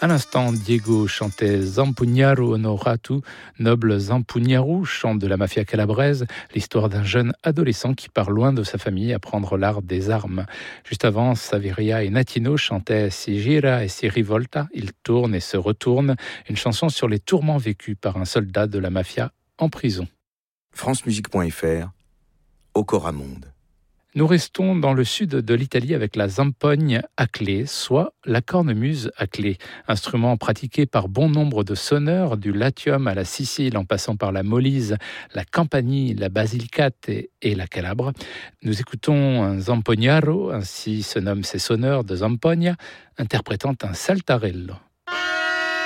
À l'instant, Diego chantait Zampugnaro Onoratu, noble Zampugnaro, chant de la mafia calabraise, l'histoire d'un jeune adolescent qui part loin de sa famille apprendre l'art des armes. Juste avant, Saveria et Natino chantaient Si gira et si rivolta, il tourne et se retourne, une chanson sur les tourments vécus par un soldat de la mafia en prison. francemusique.fr, Ocoramonde. Nous restons dans le sud de l'Italie avec la zampogne à clé, soit la cornemuse à clé, instrument pratiqué par bon nombre de sonneurs, du Latium à la Sicile en passant par la Molise, la Campanie, la Basilicate et la Calabre. Nous écoutons un zampognaro, ainsi se nomment ces sonneurs de Zampogna, interprétant un saltarello.